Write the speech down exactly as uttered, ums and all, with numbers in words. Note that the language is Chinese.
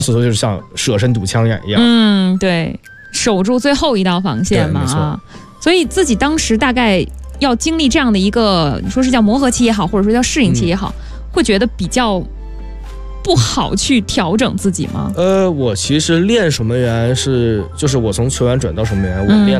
所以就是像舍身堵枪一样。 嗯，对，守住最后一道防线嘛啊。所以自己当时大概要经历这样的一个，你说是叫磨合期也好，或者说叫适应期也好，嗯、会觉得比较不好去调整自己吗？ 呃，我其实练守门员是，就是我从球员转到守门员，我练。